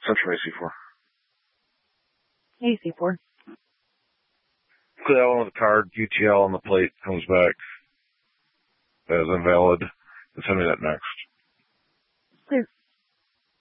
Central AC4. AC4. Clear that one with the card. UTL on the plate comes back as invalid. And send me that next. Clear.